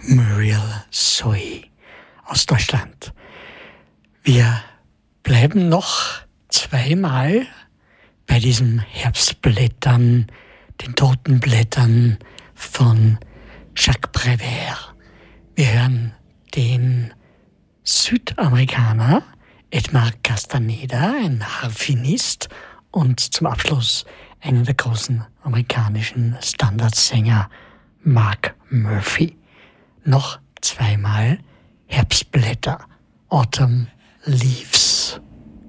Muriel Zoe aus Deutschland. Wir bleiben noch zweimal bei diesem Herbstblättern, den toten Blättern von Jacques Prévert. Wir hören den Südamerikaner Edmar Castaneda, ein Harfenist, und zum Abschluss einen der großen amerikanischen Standardsänger Mark Murphy. Noch zweimal Herbstblätter, Autumn Leaves.